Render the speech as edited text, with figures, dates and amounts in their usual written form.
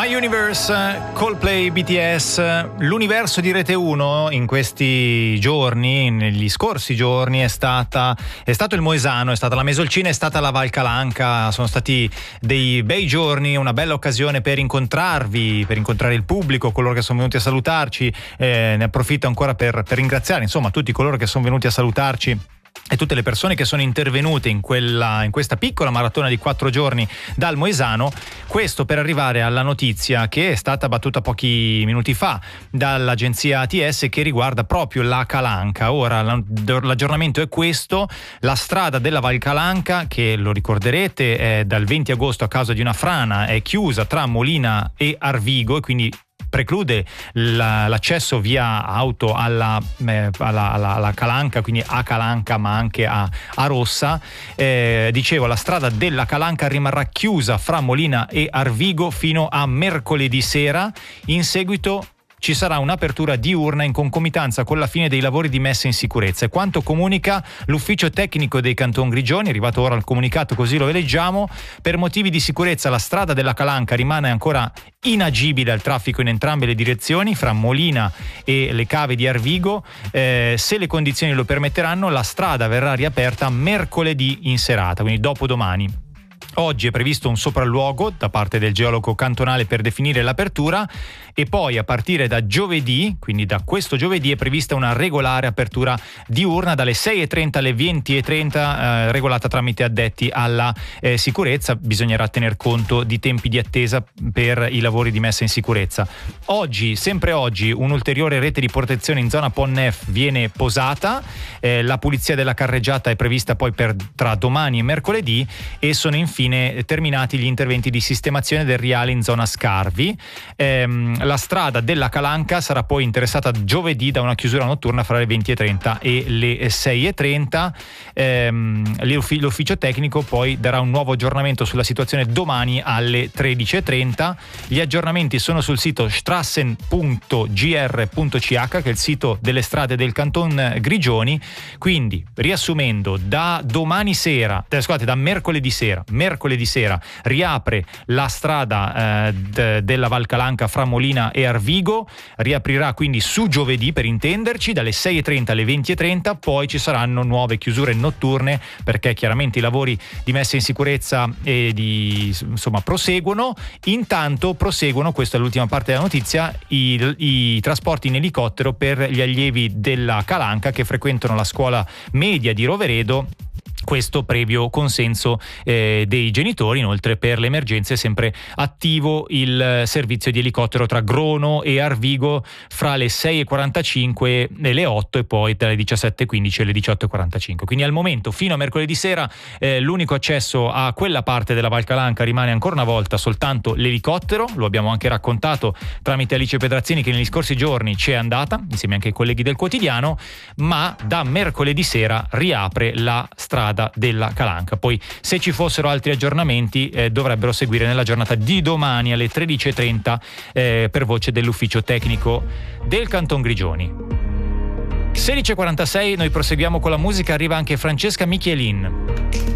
My Universe, Coldplay, BTS. L'universo di Rete 1 in questi giorni, negli scorsi giorni, è stato il Moesano, è stata la Mesolcina, è stata la Val Calanca. Sono stati dei bei giorni, una bella occasione per incontrarvi, per incontrare il pubblico, coloro che sono venuti a salutarci. Ne approfitto ancora per ringraziare insomma tutti coloro che sono venuti a salutarci e tutte le persone che sono intervenute in questa piccola maratona di 4 giorni dal Moesano. Questo per arrivare alla notizia che è stata battuta pochi minuti fa dall'agenzia ATS, che riguarda proprio la Calanca. Ora l'aggiornamento è questo: la strada della Val Calanca, che lo ricorderete è dal 20 agosto a causa di una frana, è chiusa tra Molina e Arvigo e quindi preclude l'accesso via auto alla Calanca, quindi a Calanca ma anche a Rossa. Dicevo, la strada della Calanca rimarrà chiusa fra Molina e Arvigo fino a mercoledì sera. In seguito ci sarà un'apertura diurna in concomitanza con la fine dei lavori di messa in sicurezza. E quanto comunica l'ufficio tecnico dei Canton Grigioni, è arrivato ora il comunicato, così lo leggiamo: per motivi di sicurezza la strada della Calanca rimane ancora inagibile al traffico in entrambe le direzioni, fra Molina e le cave di Arvigo. Se le condizioni lo permetteranno, la strada verrà riaperta mercoledì in serata, quindi dopodomani. Oggi è previsto un sopralluogo da parte del geologo cantonale per definire l'apertura, e poi a partire da giovedì, quindi da questo giovedì, è prevista una regolare apertura diurna dalle 6:30 alle 20:30, regolata tramite addetti alla sicurezza. Bisognerà tener conto di tempi di attesa per i lavori di messa in sicurezza. Oggi, sempre oggi, un'ulteriore rete di protezione in zona Pont Neuf viene posata. La pulizia della carreggiata è prevista poi tra domani e mercoledì, e sono infine terminati gli interventi di sistemazione del riale in zona Scarvi. La strada della Calanca sarà poi interessata giovedì da una chiusura notturna fra le 20:30 e le 6:30. L'ufficio tecnico poi darà un nuovo aggiornamento sulla situazione domani alle 13:30. Gli aggiornamenti sono sul sito strassen.gr.ch, che è il sito delle strade del Canton Grigioni. Quindi, riassumendo, da mercoledì sera riapre la strada della Val Calanca fra Molina e Arvigo, riaprirà quindi su giovedì, per intenderci, dalle 6:30 alle 20:30. Poi ci saranno nuove chiusure notturne, perché chiaramente i lavori di messa in sicurezza proseguono. Intanto proseguono, questa è l'ultima parte della notizia, i trasporti in elicottero per gli allievi della Calanca che frequentano la scuola media di Roveredo. Questo previo consenso dei genitori. Inoltre, per le emergenze è sempre attivo il servizio di elicottero tra Grono e Arvigo fra le 6:45 e le 8, e poi dalle 17:15 alle 18:45. Quindi al momento, fino a mercoledì sera, l'unico accesso a quella parte della Val Calanca rimane ancora una volta soltanto l'elicottero. Lo abbiamo anche raccontato tramite Alice Pedrazzini, che negli scorsi giorni ci è andata insieme anche ai colleghi del quotidiano, ma da mercoledì sera riapre la strada della Calanca. Poi, se ci fossero altri aggiornamenti, dovrebbero seguire nella giornata di domani alle 13:30, per voce dell'ufficio tecnico del Canton Grigioni. 16:46, noi proseguiamo con la musica. Arriva anche Francesca Michelin.